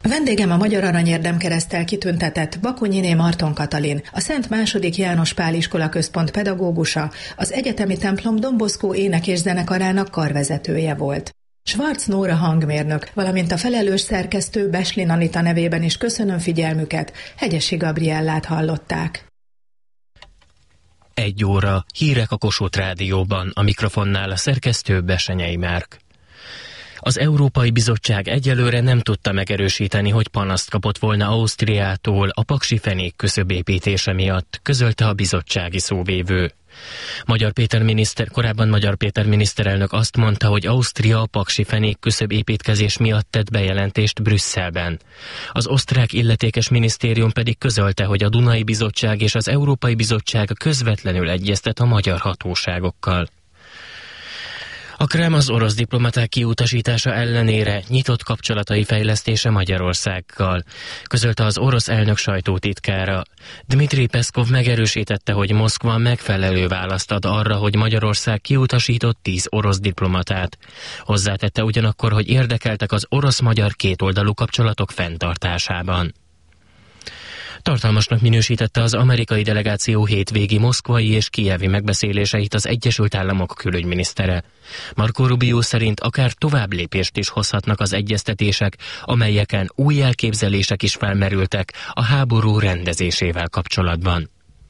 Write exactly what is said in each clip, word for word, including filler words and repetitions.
Vendégem a Magyar Aranyérdem-kereszttel kitüntetett Bakonyiné Marton Katalin, a Szent második János Pál Iskola Központ pedagógusa, az egyetemi templom Don Bosco ének- és zenekarának karvezetője volt. Schwarz Nóra hangmérnök, valamint a felelős szerkesztő Beslin Anita nevében is köszönöm figyelmüket, Hegyesi Gabriellát hallották. Egy óra, hírek a Kossuth Rádióban, a mikrofonnál a szerkesztő Besenyei Márk. Az Európai Bizottság egyelőre nem tudta megerősíteni, hogy panaszt kapott volna Ausztriától a paksi fenék küszöbépítése miatt, közölte a bizottsági szóvivő. Magyar Péter miniszter, korábban Magyar Péter miniszterelnök azt mondta, hogy Ausztria a paksi fenék küszöb építkezés miatt tett bejelentést Brüsszelben. Az osztrák illetékes minisztérium pedig közölte, hogy a Dunai Bizottság és az Európai Bizottság közvetlenül egyeztet a magyar hatóságokkal. A Krem az orosz diplomaták kiutasítása ellenére nyitott kapcsolatai fejlesztése Magyarországgal, közölte az orosz elnök sajtótitkára. Dmitri Peszkov megerősítette, hogy Moszkva megfelelő választ ad arra, hogy Magyarország kiutasított tíz orosz diplomatát. Hozzátette ugyanakkor, hogy érdekeltek az orosz-magyar kétoldalú kapcsolatok fenntartásában. Tartalmasnak minősítette az amerikai delegáció hétvégi moszkvai és kijevi megbeszéléseit az Egyesült Államok külügyminisztere. Marco Rubio szerint akár tovább lépést is hozhatnak az egyeztetések, amelyeken új elképzelések is felmerültek a háború rendezésével kapcsolatban.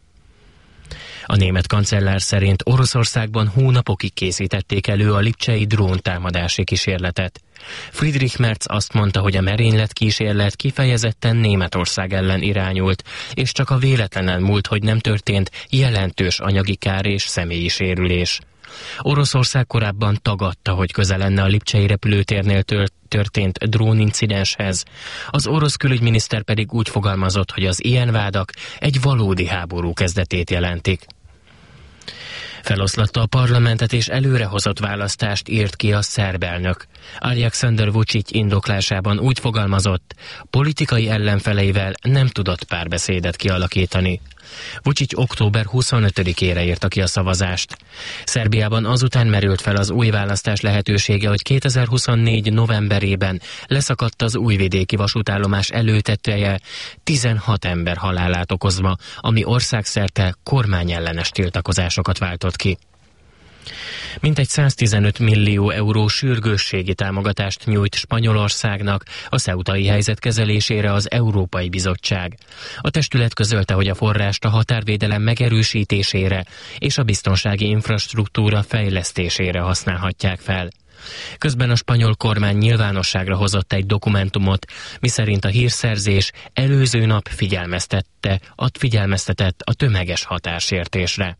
A német kancellár szerint Oroszországban hónapokig készítették elő a lipcsei dróntámadási kísérletet. Friedrich Merz azt mondta, hogy a merénylet kísérlet kifejezetten Németország ellen irányult, és csak a véletlenen múlt, hogy nem történt jelentős anyagi kár és személyi sérülés. Oroszország korábban tagadta, hogy köze lenne a lipcsei repülőtérnél történt drónincidenshez. Az orosz külügyminiszter pedig úgy fogalmazott, hogy az ilyen vádak egy valódi háború kezdetét jelentik. Feloszlatta a parlamentet és előrehozott választást írt ki a szerb elnök. Alexander Vučić indoklásában úgy fogalmazott, politikai ellenfeleivel nem tudott párbeszédet kialakítani. Vučić október huszonötödikére írta ki a szavazást. Szerbiában azután merült fel az új választás lehetősége, hogy kétezer-huszonnégy novemberében leszakadt az újvidéki vasútállomás előtetője, tizenhat ember halálát okozva, ami országszerte kormányellenes tiltakozásokat váltott ki. Mintegy száztizenöt millió euró sürgősségi támogatást nyújt Spanyolországnak a ceutai helyzet kezelésére az Európai Bizottság. A testület közölte, hogy a forrást a határvédelem megerősítésére és a biztonsági infrastruktúra fejlesztésére használhatják fel. Közben a spanyol kormány nyilvánosságra hozott egy dokumentumot, miszerint a hírszerzés előző nap figyelmeztette, ad figyelmeztetett a tömeges határsértésre.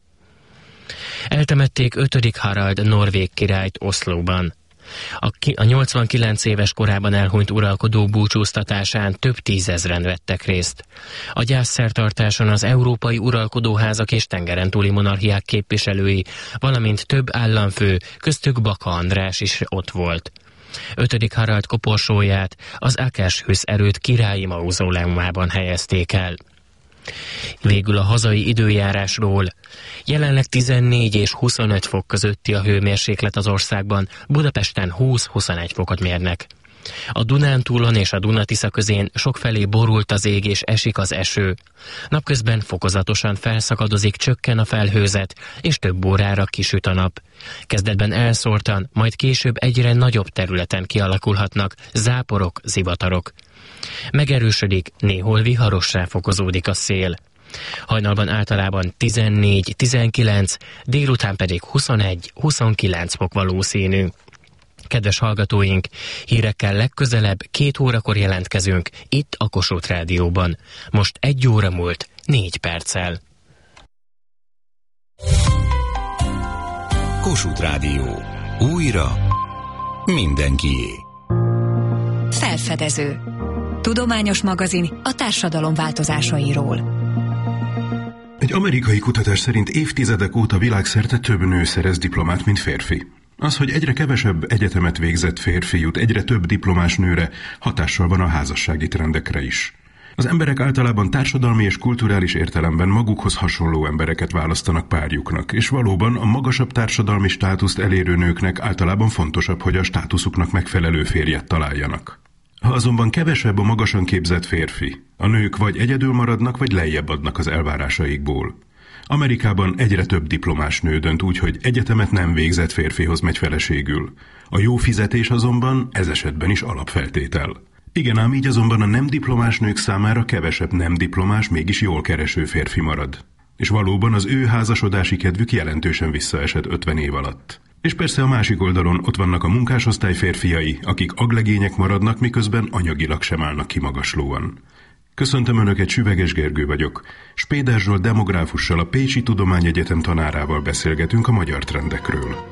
Eltemették ötödik Harald norvég királyt Oszlóban. A, ki, a nyolcvankilenc éves korában elhunyt uralkodó búcsúztatásán több tízezren vettek részt. A gyászszertartáson az európai uralkodóházak és tengeren túli monarchiák képviselői, valamint több államfő, köztük Baka András is ott volt. ötödik Harald koporsóját az Akershus erőd királyi mauzóleumában helyezték el. Végül a hazai időjárásról. Jelenleg tizennégy és huszonöt fok közötti a hőmérséklet az országban, Budapesten húsz-huszonegy fokot mérnek. A Dunántúlon és a Duna-Tisza közén sokfelé borult az ég és esik az eső. Napközben fokozatosan felszakadozik, csökken a felhőzet, és több órára kisüt a nap. Kezdetben elszórtan, majd később egyre nagyobb területen kialakulhatnak záporok, zivatarok. Megerősödik, néhol viharossá fokozódik a szél. Hajnalban általában tizennégy-tizenkilenc, délután pedig huszonegy-huszonkilenc fok valószínű. Kedves hallgatóink, hírekkel legközelebb két órakor jelentkezünk itt a Kossuth Rádióban. Most egy óra múlt négy perccel. Kossuth Rádió. Újra mindenkié. Felfedező. Tudományos magazin a társadalom változásairól. Egy amerikai kutatás szerint évtizedek óta világszerte több nő szerez diplomát, mint férfi. Az, hogy egyre kevesebb egyetemet végzett férfi jut egyre több diplomás nőre, hatással van a házassági trendekre is. Az emberek általában társadalmi és kulturális értelemben magukhoz hasonló embereket választanak párjuknak, és valóban a magasabb társadalmi státuszt elérő nőknek általában fontosabb, hogy a státuszuknak megfelelő férjet találjanak. Ha azonban kevesebb a magasan képzett férfi, a nők vagy egyedül maradnak, vagy lejjebb adnak az elvárásaikból. Amerikában egyre több diplomás nő dönt úgy, hogy egyetemet nem végzett férfihoz megy feleségül. A jó fizetés azonban ez esetben is alapfeltétel. Igen, ám így azonban a nem diplomás nők számára kevesebb nem diplomás, mégis jól kereső férfi marad. És valóban az ő házasodási kedvük jelentősen visszaesett ötven év alatt. És persze a másik oldalon ott vannak a munkásosztály férfiai, akik aglegények maradnak, miközben anyagilag sem állnak kimagaslóan. Köszöntöm Önöket, Süveges Gergő vagyok. Spéder Zsolt demográfussal, a Pécsi Tudományegyetem tanárával beszélgetünk a magyar trendekről.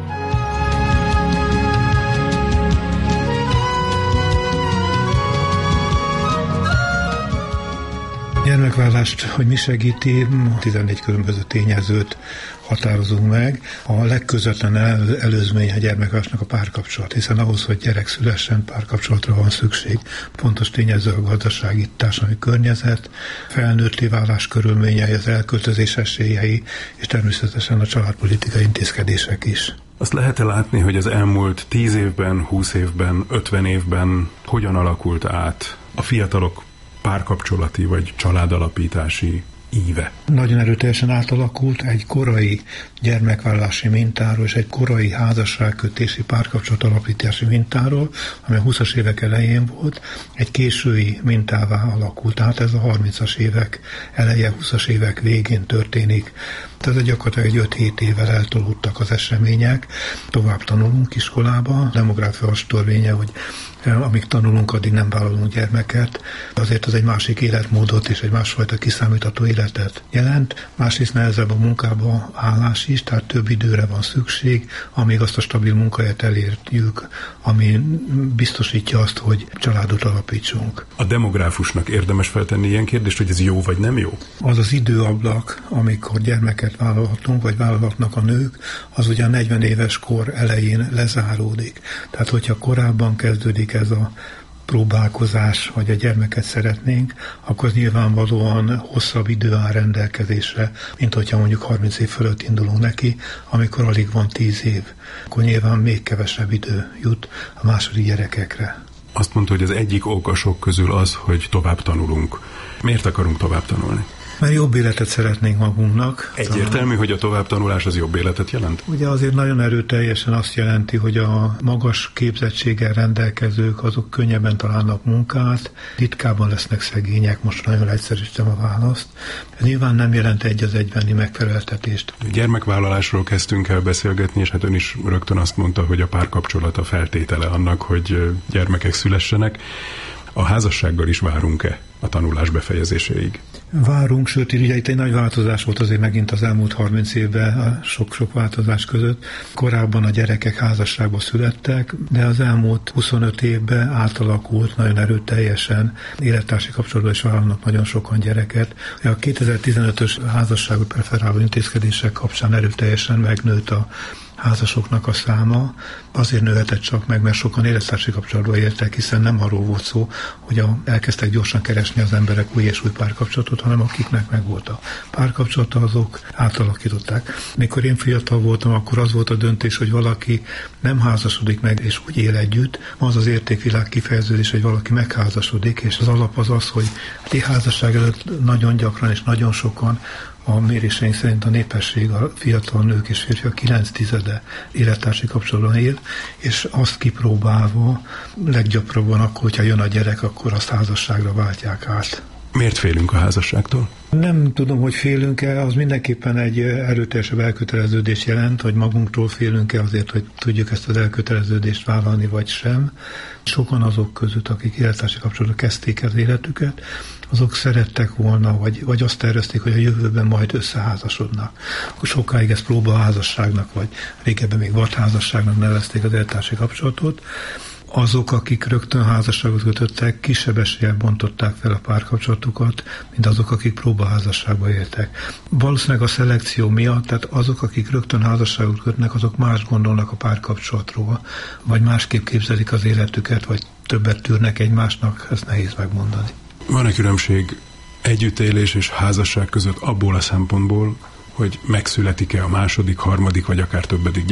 Gyermekvállalást, hogy mi segíti, tizennégy különböző tényezőt határozunk meg. A legközvetlen előzmény a gyermekvállalásnak a párkapcsolat, hiszen ahhoz, hogy gyerek szülessen, párkapcsolatra van szükség. Fontos tényező a gazdasági, társadalmi környezet, felnőtté válás körülményei, az elköltözés esélyei, és természetesen a családpolitikai intézkedések is. Azt lehet-e látni, hogy az elmúlt tíz évben, húsz évben, ötven évben hogyan alakult át a fiatalok párkapcsolati vagy családalapítási íve? Nagyon erőteljesen átalakult egy korai gyermekvállalási mintáról és egy korai házasságkötési párkapcsolatalapítási mintáról, ami a húszas évek elején volt, egy késői mintává alakult át. Ez a harmincas évek eleje, húszas évek végén történik. Tehát gyakorlatilag egy öt-hét évvel eltolódtak az események. Tovább tanulunk iskolába. A demográfia törvénye, hogy amíg tanulunk, addig nem vállalunk gyermeket. Azért az egy másik életmódot és egy másfajta kiszámítható életet jelent. Másrészt nehezebb a munkába állás is, tehát több időre van szükség, amíg azt a stabil munkahelyet elérjük, ami biztosítja azt, hogy családot alapítsunk. A demográfusnak érdemes feltenni ilyen kérdést, hogy ez jó vagy nem jó? Az az időablak, amikor gyermeket vállalhatunk, vagy vállalhatnak a nők, az ugye a negyven éves kor elején lezáródik. Tehát, hogyha korábban kezdődik ez a próbálkozás, vagy a gyermeket szeretnénk, akkor nyilvánvalóan hosszabb idő áll rendelkezésre, mint hogyha mondjuk harminc év fölött indulunk neki, amikor alig van tíz év. Akkor nyilván még kevesebb idő jut a második gyerekekre. Azt mondta, hogy az egyik ok a sok közül az, hogy tovább tanulunk. Miért akarunk tovább tanulni? Mert jobb életet szeretnénk magunknak. Egyértelmű, hogy a továbbtanulás az jobb életet jelent? Ugye azért nagyon erőteljesen azt jelenti, hogy a magas képzettséggel rendelkezők azok könnyebben találnak munkát, ritkában lesznek szegények, most nagyon egyszerűsítem a választ. Ez nyilván nem jelent egy az egybeni megfeleltetést. Gyermekvállalásról kezdtünk el beszélgetni, és hát ön is rögtön azt mondta, hogy a párkapcsolata feltétele annak, hogy gyermekek szülessenek. A házassággal is várunk-e a tanulás befejezéséig? Várunk, sőt, ugye itt egy nagy változás volt azért megint az elmúlt harminc évben a sok-sok változás között. Korábban a gyerekek házasságba születtek, de az elmúlt huszonöt évben átalakult nagyon erőteljesen. Élettársi kapcsolatban is vállalnak nagyon sokan gyereket. A kétezer-tizenötös házasságot preferáló intézkedések kapcsán erőteljesen megnőtt a házasoknak a száma. Azért nőhetett csak meg, mert sokan élettársi kapcsolatba értek, hiszen nem arról volt szó, hogy a, elkezdtek gyorsan keresni az emberek új és új párkapcsolatot, hanem akiknek meg volt a párkapcsolata, azok átalakították. Mikor én fiatal voltam, akkor az volt a döntés, hogy valaki nem házasodik meg, és úgy él együtt. Az az értékvilág kifejeződés, hogy valaki megházasodik, és az alap az az, hogy egy házasság előtt nagyon gyakran és nagyon sokan a méréseink szerint a népesség, a fiatal nők és férfiak kilenc tizede élettársi kapcsolatban él, és azt kipróbálva leggyakrabban akkor, hogyha jön a gyerek, akkor azt házasságra váltják át. Miért félünk a házasságtól? Nem tudom, hogy félünk-e, az mindenképpen egy erőteljesebb elköteleződést jelent, hogy magunktól félünk-e azért, hogy tudjuk ezt az elköteleződést vállalni, vagy sem. Sokan azok között, akik élettársi kapcsolatban kezdték az életüket, azok szerettek volna, vagy, vagy azt tervezték, hogy a jövőben majd összeházasodnak. Akkor sokáig ezt próbaházasságnak, vagy régebben még vadházasságnak nevezték az élettársi kapcsolatot. Azok, akik rögtön házasságot kötöttek, kisebb eséllyel bontották fel a párkapcsolatukat, mint azok, akik próbaházasságba éltek. Valószínűleg a szelekció miatt, tehát azok, akik rögtön házasságot kötnek, azok más gondolnak a párkapcsolatról, vagy másképp képzelik az életüket, vagy többet tűrnek egymásnak, ezt nehéz megmondani. Van-e különbség együttélés és házasság között abból a szempontból, hogy megszületik-e a második, harmadik vagy akár többedik gyerek?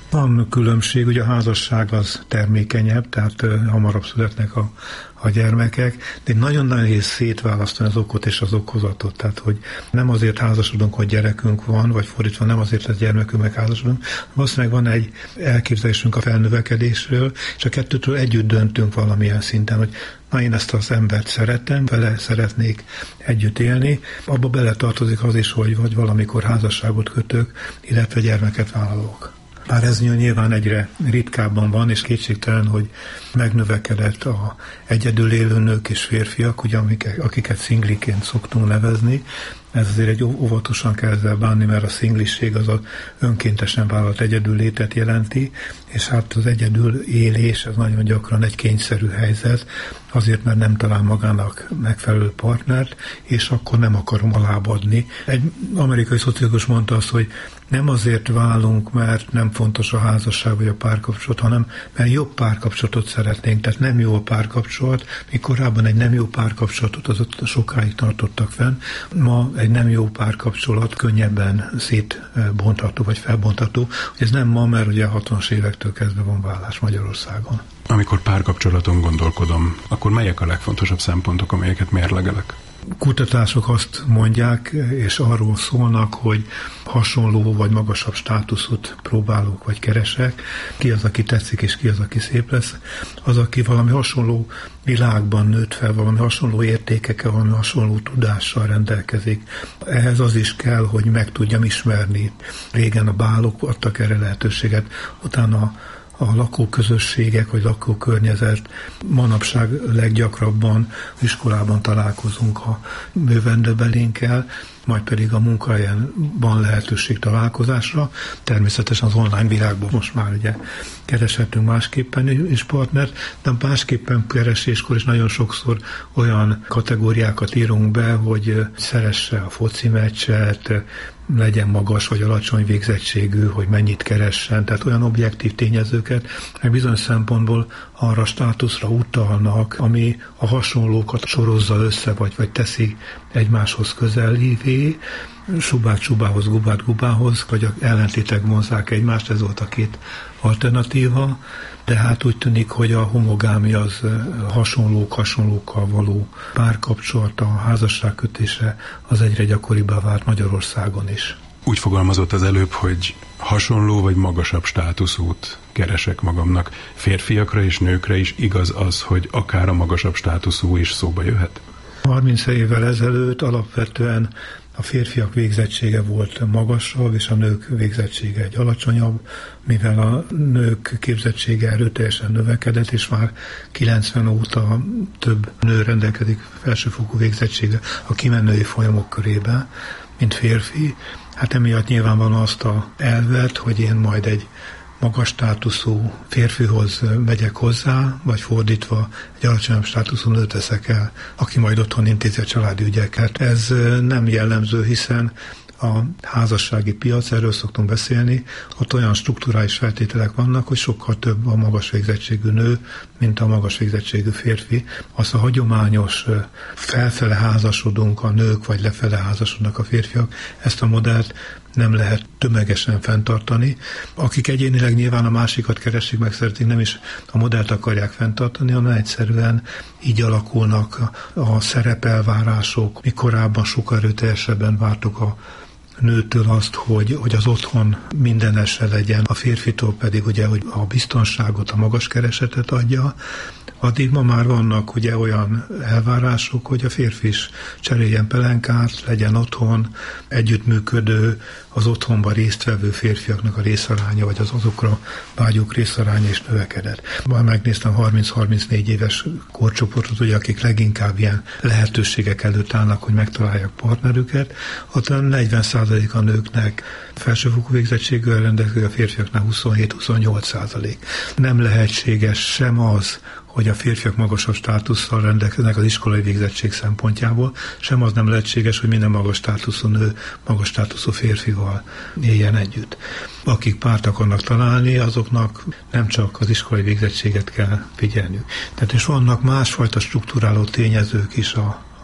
Van különbség, ugye a házasság az termékenyebb, tehát uh, hamarabb születnek a, a gyermekek, de nagyon nehéz szétválasztani az okot és az okozatot, tehát hogy nem azért házasodunk, hogy gyerekünk van, vagy fordítva nem azért lesz gyermekünk, meg házasodunk, valószínűleg van egy elképzelésünk a felnövekedésről, és a kettőtől együtt döntünk valamilyen szinten, hogy na én ezt az embert szeretem, vele szeretnék együtt élni, abba beletartozik az is, hogy vagy valamikor házasságot kötök, illetve gyermeket vállalok. Bár ez nyilván egyre ritkábban van, és kétségtelen, hogy megnövekedett a egyedül élő nők és férfiak, ugye, akiket szingliként szoktunk nevezni. Ez azért egy óvatosan kell ezzel bánni, mert a szingliség az az önkéntesen vállalt egyedül létet jelenti, és hát az egyedül élés, ez nagyon gyakran egy kényszerű helyzet, azért, mert nem talál magának megfelelő partnert, és akkor nem akarom alábbadni. Egy amerikai szociológus mondta azt, hogy nem azért válunk, mert nem fontos a házasság vagy a párkapcsolat, hanem mert jobb párkapcsolatot szeretnénk. Tehát nem jó a párkapcsolat, míg korábban egy nem jó párkapcsolatot az ott sokáig tartottak fenn. Ma egy nem jó párkapcsolat könnyebben szétbontható vagy felbontható. Ez nem ma, mert ugye a hatvanas évektől kezdve van vállás Magyarországon. Amikor párkapcsolaton gondolkodom, akkor melyek a legfontosabb szempontok, amelyeket mérlegelek? Kutatások azt mondják, és arról szólnak, hogy hasonló vagy magasabb státuszot próbálok vagy keresek. Ki az, aki tetszik, és ki az, aki szép lesz. Az, aki valami hasonló világban nőtt fel, valami hasonló értékekkel, valami hasonló tudással rendelkezik. Ehhez az is kell, hogy meg tudjam ismerni. Régen a bálok adtak erre lehetőséget, utána a lakóközösségek vagy lakókörnyezet. Manapság leggyakrabban iskolában találkozunk a bővendőbelénkkel, majd pedig a munkahelyen van lehetőség találkozásra. Természetesen az online világban most már ugye kereshetünk másképpen is partnert, de másképpen kereséskor is nagyon sokszor olyan kategóriákat írunk be, hogy szeresse a foci meccset, legyen magas vagy alacsony végzettségű, hogy mennyit keressen, tehát olyan objektív tényezőket, meg bizonyos szempontból arra státuszra utalnak, ami a hasonlókat sorozza össze, vagy, vagy teszi egymáshoz közelévé, subát subához, gubát gubához, vagy ellentétek vonzák egymást, ez volt a két alternatíva, de hát úgy tűnik, hogy a homogámia az hasonlók, hasonlókkal való párkapcsolat, a házasságkötése az egyre gyakoribbá vált Magyarországon is. Úgy fogalmazott az előbb, hogy hasonló vagy magasabb státuszút keresek magamnak. Férfiakra és nőkre is igaz az, hogy akár a magasabb státuszú is szóba jöhet? harminc évvel ezelőtt alapvetően a férfiak végzettsége volt magasabb, és a nők végzettsége egy alacsonyabb, mivel a nők képzettsége erőteljesen növekedett, és már kilencven óta több nő rendelkezik felsőfokú végzettsége a kimenői folyamok körében, mint férfi. Hát emiatt nyilvánvalóan azt a elvet, hogy én majd egy magas státuszú férfihoz megyek hozzá, vagy fordítva egy alacsonyabb státuszú nőt teszek el, aki majd otthon intézi a családi ügyeket. Ez nem jellemző, hiszen a házassági piac, erről szoktunk beszélni, ott olyan strukturális feltételek vannak, hogy sokkal több a magas végzettségű nő, mint a magas végzettségű férfi. Az a hagyományos felfele házasodunk a nők, vagy lefele házasodnak a férfiak, ezt a modellt nem lehet tömegesen fenntartani. Akik egyénileg nyilván a másikat keresik, meg szeretik, nem is a modellt akarják fenntartani, hanem egyszerűen így alakulnak a szerepelvárások. Mi korábban sokkal erőteljesebben vártuk a nőtől azt, hogy, hogy az otthon mindenese legyen, a férfitól pedig ugye, hogy a biztonságot, a magas keresetet adja. Addig ma már vannak ugye olyan elvárások, hogy a férfi is cseréljen pelenkát, legyen otthon, együttműködő, az otthonban résztvevő férfiaknak a részaránya, vagy az azokra vágyók részaránya is növekedett. Már megnéztem harminc-harmincnégy éves korcsoportot, ugye, akik leginkább ilyen lehetőségek előtt állnak, hogy megtalálják partnerüket, ott negyven százalék a nőknek felsőfokú végzettséggel rendelkezik, a férfiaknál huszonhét-huszonnyolc százalék. Nem lehetséges sem az, hogy a férfiak magasabb státusszal rendelkeznek az iskolai végzettség szempontjából, sem az nem lehetséges, hogy minden magas státuszú nő magas státuszú férfival éljen együtt. Akik párt akarnak találni, azoknak nem csak az iskolai végzettséget kell figyelniük. Tehát és vannak másfajta strukturáló tényezők is a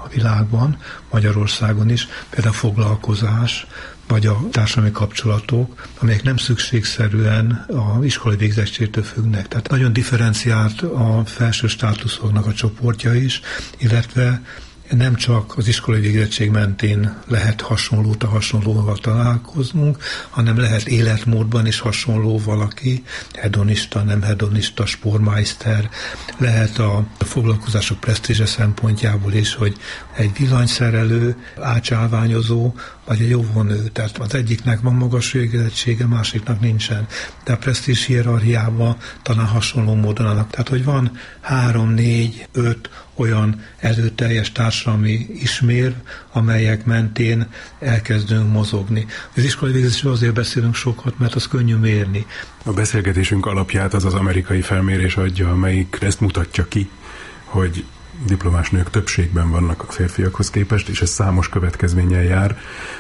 a világban, Magyarországon is, például foglalkozás, vagy a társadalmi kapcsolatok, amelyek nem szükségszerűen az iskolai végzettségtől függnek. Tehát nagyon differenciált a felső státuszoknak a csoportja is, illetve nem csak az iskolai végzettség mentén lehet hasonlót a hasonlóval találkoznunk, hanem lehet életmódban is hasonló valaki, hedonista, nem hedonista, sportmeister, lehet a foglalkozások presztízse szempontjából is, hogy egy villanyszerelő, átsálványozó, vagy egy óvónő. Tehát az egyiknek van magas végzettsége, másiknak nincsen. De a presztízs hierarchiában talán hasonló módon annak. Tehát, hogy van három, négy, öt olyan erőteljes társadalmi ismérv, amelyek mentén elkezdünk mozogni. Az iskolai végzettségről azért beszélünk sokat, mert az könnyű mérni. A beszélgetésünk alapját az az amerikai felmérés adja, amelyik ezt mutatja ki, hogy diplomás nők többségben vannak a férfiakhoz képest, és ez számos következménnyel jár,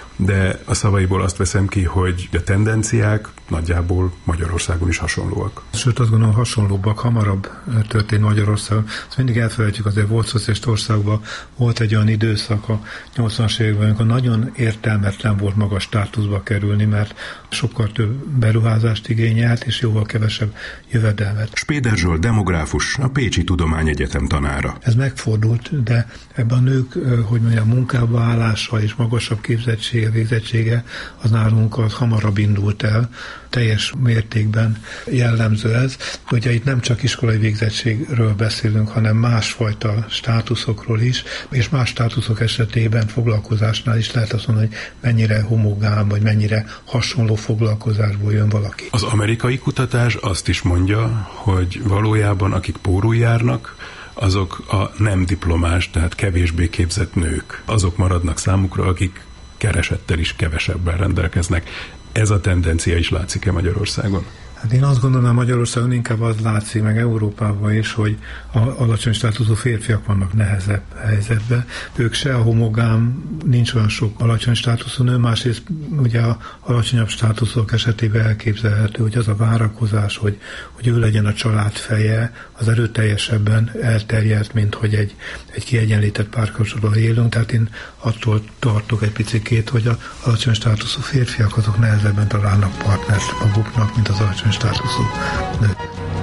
de a szavaiból azt veszem ki, hogy a tendenciák nagyjából Magyarországon is hasonlóak. Sőt, azt gondolom, hasonlóbbak, hamarabb történt Magyarországon. Azt mindig elfelejtjük, azért volt szocialista országban, volt egy olyan időszak a nyolcvanas években, amikor nagyon értelmetlen volt magas státuszba kerülni, mert sokkal több beruházást igényelt, és jóval kevesebb jövedelmet. Spéder Zsolt demográfus, a Pécsi Tudományegyetem tanára. Ez megfordult, de ebben a nők, hogy mondjam, munkába állása és magasabb képzettsége, végzettsége, az nálunk az hamarabb indult el, teljes mértékben jellemző ez. Ugye itt nem csak iskolai végzettségről beszélünk, hanem másfajta státuszokról is, és más státuszok esetében foglalkozásnál is lehet azt mondani, hogy mennyire homogán, vagy mennyire hasonló foglalkozásból jön valaki. Az amerikai kutatás azt is mondja, hogy valójában akik pórul járnak, azok a nem diplomás, tehát kevésbé képzett nők. Azok maradnak számukra, akik keresettel is kevesebben rendelkeznek. Ez a tendencia is látszik-e Magyarországon? Hát én azt gondolom, Magyarországon inkább az látszik, meg Európában is, hogy a alacsony státuszú férfiak vannak nehezebb helyzetben. Ők se a homogán, nincs olyan sok alacsony státuszú nő, másrészt ugye a alacsonyabb státuszok esetében elképzelhető, hogy az a várakozás, hogy, hogy ő legyen a család feje, az erőteljesebben elterjedt, mint hogy egy, egy kiegyenlített párkapcsolatban élünk. Tehát én attól tartok egy picikét, hogy az alacsony státuszú férfiak azok nehezebben találnak partnert maguknak, mint az alacsony státuszú nők.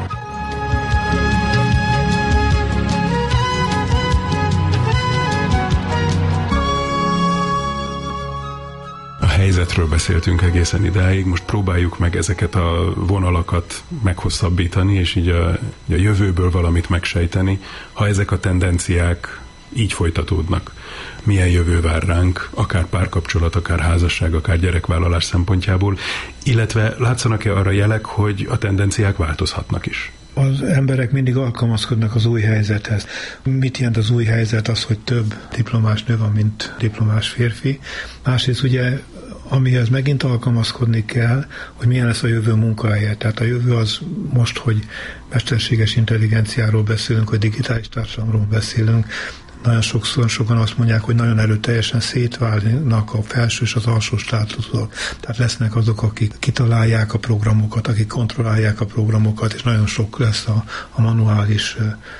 A helyzetről beszéltünk egészen idáig, most próbáljuk meg ezeket a vonalakat meghosszabbítani, és így a, a jövőből valamit megsejteni. Ha ezek a tendenciák így folytatódnak, milyen jövő vár ránk, akár párkapcsolat, akár házasság, akár gyerekvállalás szempontjából, illetve látszanak-e arra jelek, hogy a tendenciák változhatnak is? Az emberek mindig alkalmazkodnak az új helyzethez. Mit jelent az új helyzet? Az, hogy több diplomás nő van, mint diplomás férfi. Másrészt ugye, amihez megint alkalmazkodni kell, hogy milyen lesz a jövő munkahelye. Tehát a jövő az most, hogy mesterséges intelligenciáról beszélünk, hogy digitális társadalomról beszélünk, nagyon sokszor sokan azt mondják, hogy nagyon erőteljesen szétválnak a felső és az alsó státuszok. Tehát lesznek azok, akik kitalálják a programokat, akik kontrollálják a programokat, és nagyon sok lesz a, a manuális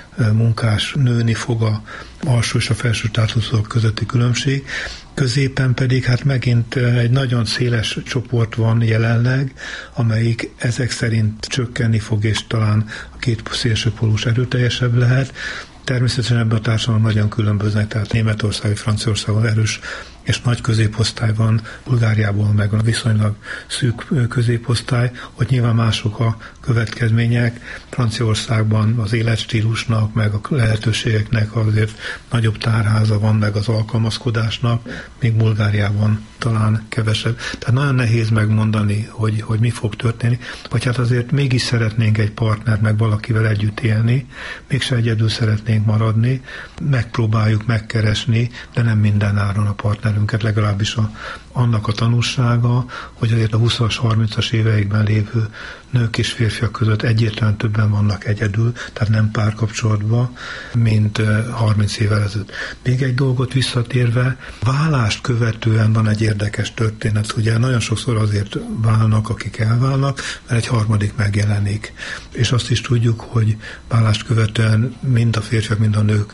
munkás, nőni fog a alsó és a felső státuszok közötti különbség. Középen pedig hát megint egy nagyon széles csoport van jelenleg, amelyik ezek szerint csökkenni fog, és talán a két szélső pólus erőteljesebb lehet. Természetesen ebben a társadalom nagyon különböznek, tehát Németország, Franciaországon erős és nagy középosztály van, Bulgáriából meg a viszonylag szűk középosztály, hogy nyilván mások a következmények. Franciaországban az életstílusnak, meg a lehetőségeknek azért nagyobb tárháza van, meg az alkalmazkodásnak, még Bulgáriában talán kevesebb. Tehát nagyon nehéz megmondani, hogy, hogy mi fog történni, vagy hát azért mégis szeretnénk egy partnert, meg valakivel együtt élni, mégse egyedül szeretnénk maradni, megpróbáljuk megkeresni, de nem minden áron a partnerünket, legalábbis a, annak a tanulsága, hogy azért a huszas, harmincas éveikben lévő nők és férfiak között egyértelműen többen vannak egyedül, tehát nem párkapcsolatban, mint harminc évvel ezelőtt. Még egy dolgot visszatérve, válást követően van egy érdekes történet. Ugye nagyon sokszor azért válnak, akik elválnak, mert egy harmadik megjelenik. És azt is tudjuk, hogy válást követően mind a férfiak, mind a nők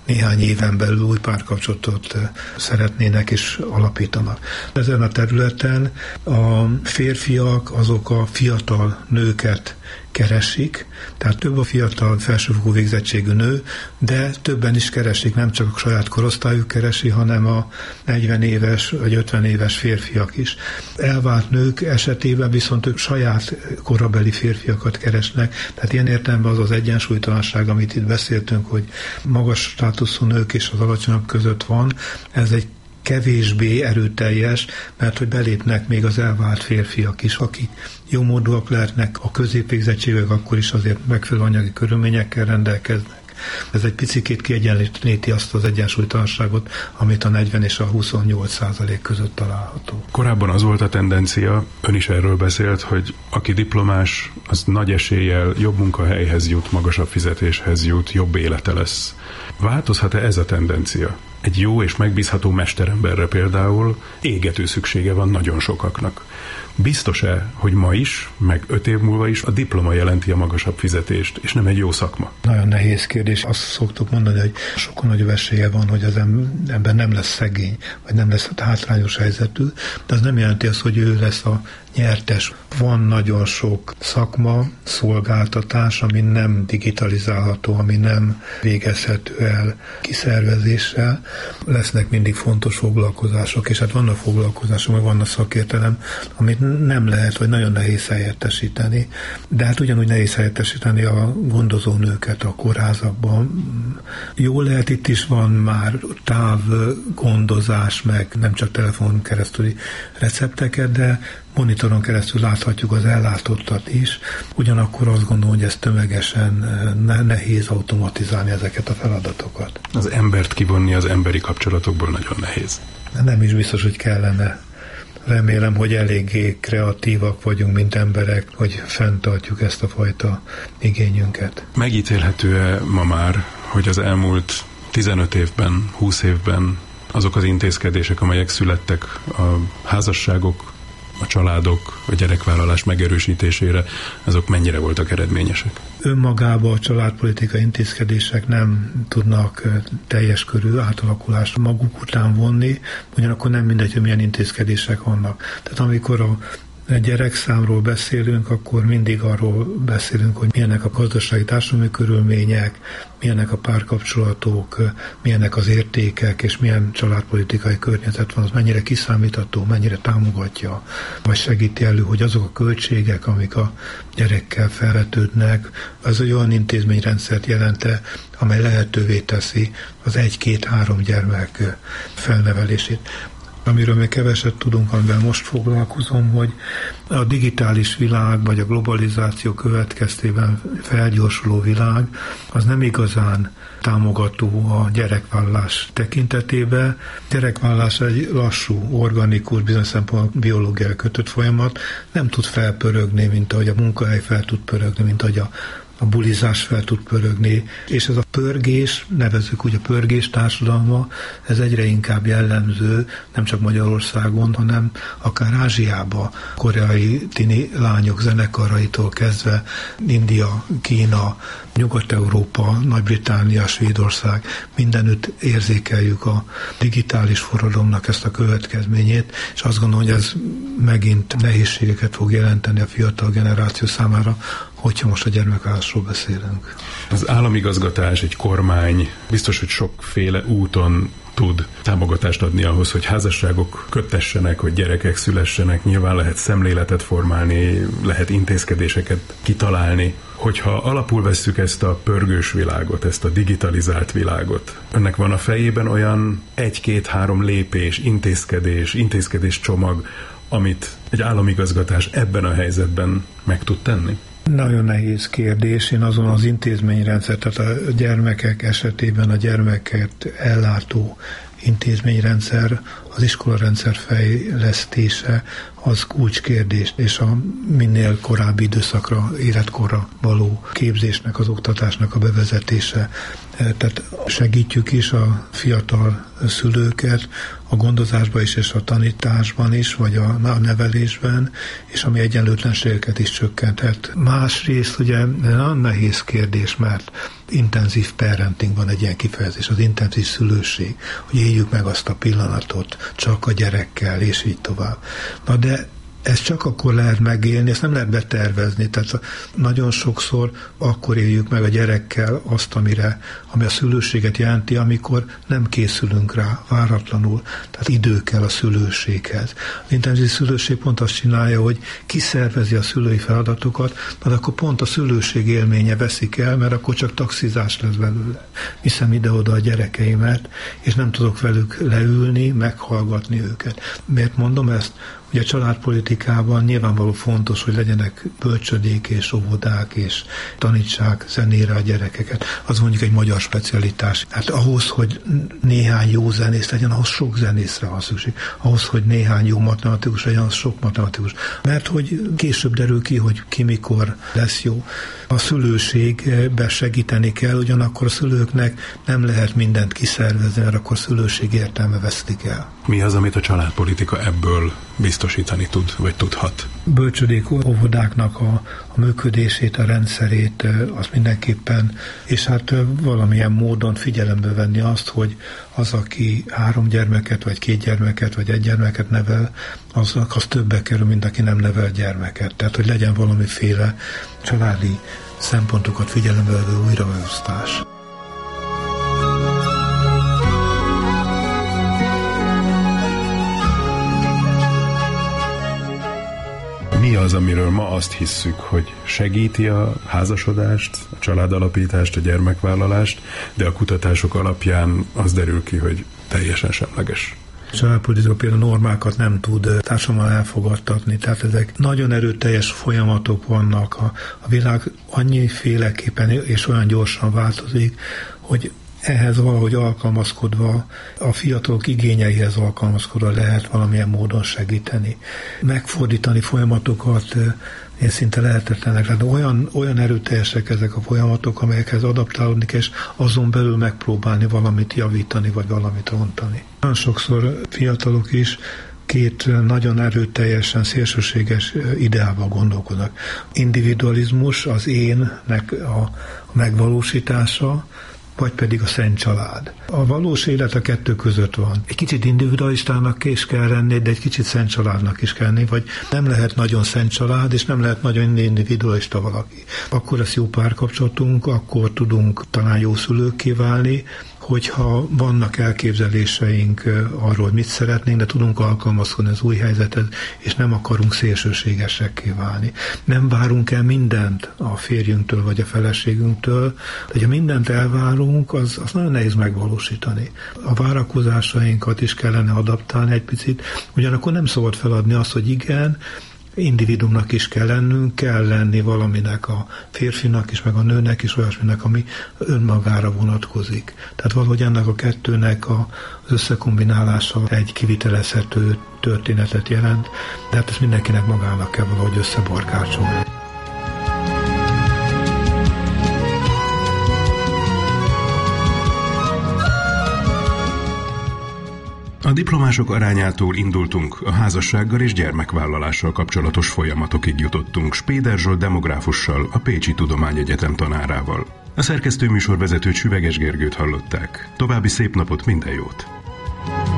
néhány éven belül új párkapcsolatot szeretnének és alapítanak. Ezen a területen a férfiak azok a fiatal nőket keresik, tehát több a fiatal felsőfokú végzettségű nő, de többen is keresik, nem csak a saját korosztályuk keresi, hanem a negyven éves vagy ötven éves férfiak is. Elvált nők esetében viszont ők saját korabeli férfiakat keresnek, tehát ilyen értelemben az az egyensúlytalanság, amit itt beszéltünk, hogy magas státuszú nők és az alacsonyabb között van, ez egy kevésbé erőteljes, mert hogy belépnek még az elvált férfiak is, akik jómódúak lehetnek, a középvégzettségek akkor is azért megfelelő anyagi körülményekkel rendelkeznek. Ez egy picikét kiegyenlíti azt az egyensúlytalanságot, amit a negyven és a huszonnyolc százalék között található. Korábban az volt a tendencia, ön is erről beszélt, hogy aki diplomás, az nagy eséllyel jobb munkahelyhez jut, magasabb fizetéshez jut, jobb élete lesz. Változhat-e ez a tendencia? Egy jó és megbízható mesteremberre például égető szüksége van nagyon sokaknak. Biztos-e, hogy ma is, meg öt év múlva is a diploma jelenti a magasabb fizetést, és nem egy jó szakma? Nagyon nehéz kérdés. Azt szoktuk mondani, hogy sokkal nagyobb esélye van, hogy az ember nem lesz szegény, vagy nem lesz hátrányos helyzetű, de az nem jelenti azt, hogy ő lesz a nyertes. Van nagyon sok szakma, szolgáltatás, ami nem digitalizálható, ami nem végezhető el kiszervezéssel. Lesznek mindig fontos foglalkozások, és hát vannak foglalkozások, meg vannak szakértelem, amit nem lehet, vagy nagyon nehéz helyettesíteni. De hát ugyanúgy nehéz helyettesíteni a gondozónőket a kórházakban. Jó lehet, itt is van már távgondozás, meg nem csak telefonon keresztüli recepteket, de monitoron keresztül láthatjuk az ellátottat is, ugyanakkor azt gondolom, hogy ez tömegesen nehéz automatizálni ezeket a feladatokat. Az embert kivonni az emberi kapcsolatokból nagyon nehéz. De nem is biztos, hogy kellene. Remélem, hogy eléggé kreatívak vagyunk, mint emberek, hogy fenntartjuk ezt a fajta igényünket. Megítélhető-e ma már, hogy az elmúlt tizenöt évben, húsz évben azok az intézkedések, amelyek születtek a házasságok, a családok, a gyerekvállalás megerősítésére, azok mennyire voltak eredményesek? Önmagában a családpolitikai intézkedések nem tudnak teljes körű átalakulást maguk után vonni, ugyanakkor nem mindegy, hogy milyen intézkedések vannak. Tehát amikor a gyerekszámról beszélünk, akkor mindig arról beszélünk, hogy milyenek a gazdasági társadalmi körülmények, milyenek a párkapcsolatok, milyenek az értékek, és milyen családpolitikai környezet van, az mennyire kiszámítható, mennyire támogatja, vagy segíti elő, hogy azok a költségek, amik a gyerekkel felvetődnek, az olyan intézményrendszert jelente, amely lehetővé teszi az egy-két-három gyermek felnevelését. Amiről még keveset tudunk, amivel most foglalkozom, hogy a digitális világ, vagy a globalizáció következtében felgyorsuló világ, az nem igazán támogató a gyerekvállalás tekintetében. Gyerekvállalás egy lassú, organikus, bizonyos szempontból biológiai kötött folyamat, nem tud felpörögni, mint ahogy a munkahely fel tud pörögni, mint ahogy a a bulizás fel tud pörögni, és ez a pörgés, nevezzük úgy a pörgés társadalma, ez egyre inkább jellemző, nem csak Magyarországon, hanem akár Ázsiában, koreai tini lányok zenekaraitól kezdve, India, Kína, Nyugat-Európa, Nagy-Britannia, Svédország, mindenütt érzékeljük a digitális forradalomnak ezt a következményét, és azt gondolom, hogy ez megint nehézségeket fog jelenteni a fiatal generáció számára, hogyha most a gyermekvállalásról beszélünk. Az államigazgatás, egy kormány biztos, hogy sokféle úton tud támogatást adni ahhoz, hogy házasságok köttessenek, hogy gyerekek szülessenek, nyilván lehet szemléletet formálni, lehet intézkedéseket kitalálni. Hogyha alapul vesszük ezt a pörgős világot, ezt a digitalizált világot, önnek van a fejében olyan egy-két-három lépés, intézkedés, intézkedés csomag, amit egy államigazgatás ebben a helyzetben meg tud tenni? Nagyon nehéz kérdés. Én azon az intézményrendszer, tehát a gyermekek esetében a gyermeket ellátó intézményrendszer, az iskolarendszer fejlesztése az kulcskérdés, és a minél korábbi időszakra, életkorra való képzésnek, az oktatásnak a bevezetése, Tehát segítjük is a fiatal szülőket a gondozásban is, és a tanításban is, vagy a nevelésben, és ami egyenlőtlenségeket is csökkenthet. Másrészt ugye nagyon nehéz kérdés, mert intenzív parenting van egy ilyen kifejezés, az intenzív szülőség, hogy éljük meg azt a pillanatot csak a gyerekkel, és így tovább. Na de ezt csak akkor lehet megélni, ezt nem lehet betervezni. Tehát nagyon sokszor akkor éljük meg a gyerekkel azt, amire, ami a szülőséget jelenti, amikor nem készülünk rá váratlanul. Tehát idő kell a szülőséghez. Az intenzív szülőség pont azt csinálja, hogy kiszervezi a szülői feladatokat, de akkor pont a szülőség élménye veszik el, mert akkor csak taxizás lesz belőle. Viszem ide-oda a gyerekeimet, és nem tudok velük leülni, meghallgatni őket. Miért mondom ezt? Ugye a családpolitikában nyilvánvaló fontos, hogy legyenek bölcsödék és óvodák, és tanítsák zenére a gyerekeket. Az mondjuk egy magyar specialitás. Hát ahhoz, hogy néhány jó zenész legyen, ahhoz sok zenészre van szükség. Ahhoz, hogy néhány jó matematikus legyen, az sok matematikus. Mert hogy később derül ki, hogy ki mikor lesz jó. A szülőségbe segíteni kell, ugyanakkor a szülőknek nem lehet mindent kiszervezni, mert akkor a szülőség értelme vesztik el. Mi az, amit a családpolitika ebből biztosítani tud, vagy tudhat? Bölcsödék óvodáknak a, a működését, a rendszerét, az mindenképpen, és hát valamilyen módon figyelembe venni azt, hogy az, aki három gyermeket, vagy két gyermeket, vagy egy gyermeket nevel, az, az többe kerül, mint aki nem nevel gyermeket. Tehát, hogy legyen valamiféle családi szempontokat figyelembe vevő újraosztás. Mi az, amiről ma azt hisszük, hogy segíti a házasodást, a családalapítást, a gyermekvállalást, de a kutatások alapján az derül ki, hogy teljesen semleges. A családpolitika például normákat nem tud társadalommal elfogadtatni, tehát ezek nagyon erőteljes folyamatok vannak. A, a világ annyiféleképpen és olyan gyorsan változik, hogy ehhez valahogy alkalmazkodva, a fiatalok igényeihez alkalmazkodva lehet valamilyen módon segíteni. Megfordítani folyamatokat én szinte lehetetlenek. Tehát olyan, olyan erőteljesek ezek a folyamatok, amelyekhez adaptálódni kell, és azon belül megpróbálni valamit javítani, vagy valamit rontani. Nagyon sokszor fiatalok is két nagyon erőteljesen szélsőséges ideával gondolkodnak. Individualizmus, az énnek a megvalósítása, vagy pedig a szent család. A valós élet a kettő között van. Egy kicsit individualistának is kell lenni, de egy kicsit szent családnak is kell lenni, vagy nem lehet nagyon szent család, és nem lehet nagyon individualista valaki. Akkor lesz jó párkapcsolatunk, akkor tudunk talán jó szülőkké válni, hogyha vannak elképzeléseink arról, hogy mit szeretnénk, de tudunk alkalmazkodni az új helyzethez, és nem akarunk szélsőségesekké válni. Nem várunk el mindent a férjünktől vagy a feleségünktől, de ha mindent elvárunk, az, az nagyon nehéz megvalósítani. A várakozásainkat is kellene adaptálni egy picit, ugyanakkor nem szabad feladni azt, hogy igen, individumnak is kell lennünk, kell lenni valaminek a férfinak is, meg a nőnek is, olyasminek, ami önmagára vonatkozik. Tehát valahogy ennek a kettőnek az összekombinálása egy kivitelezhető történetet jelent, de hát ezt mindenkinek magának kell valahogy összebarkácsolni. A diplomások arányától indultunk, a házassággal és gyermekvállalással kapcsolatos folyamatokig jutottunk Spéder Zsolt demográfussal, a Pécsi Tudományegyetem tanárával. A szerkesztő műsorvezetőt Süveges Gergőt hallották. További szép napot, minden jót!